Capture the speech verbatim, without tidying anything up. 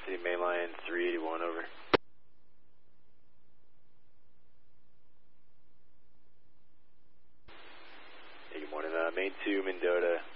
City Mainline three eighty-one, over. Hey, good morning. Uh, main two, Mendota.